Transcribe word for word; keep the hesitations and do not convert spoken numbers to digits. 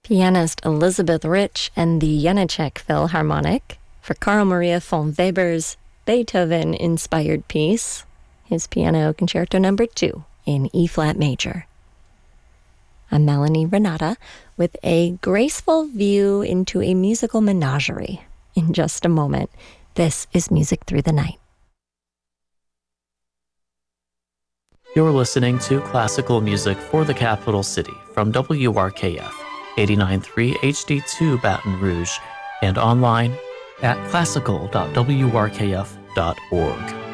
Pianist Elizabeth Rich and the Janáček Philharmonic for Carl Maria von Weber's Beethoven-inspired piece, his Piano Concerto Number two in E-flat major. I'm Melanie Renata with a graceful view into a musical menagerie. In just a moment, this is Music Through the Night. You're listening to classical music for the capital city from W R K F eighty-nine point three H D two Baton Rouge and online at classical dot w r k f dot org.